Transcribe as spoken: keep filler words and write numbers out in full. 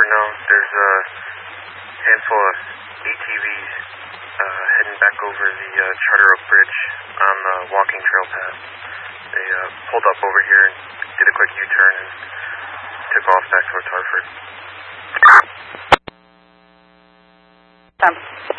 now. There's a handful of A T Vs uh, heading back over the uh, Charter Oak Bridge on the walking trail path. They uh, pulled up over here and did a quick U-turn and took off back towards Hartford. Um.